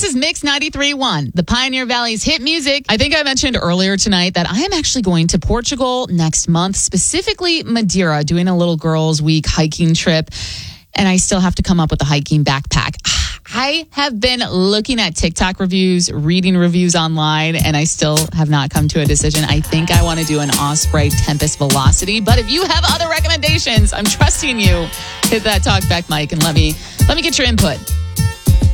This is Mix 93.1, the Pioneer Valley's hit music. I think I mentioned earlier tonight that I am actually going to Portugal next month, specifically Madeira, doing a little girls' week hiking trip. And I still have to come up with a hiking backpack. I have been looking at TikTok reviews, reading reviews online, and I still have not come to a decision. I think I want to do an Osprey Tempest Velocity. But if you have other recommendations, I'm trusting you. Hit that talk back mic and let me get your input.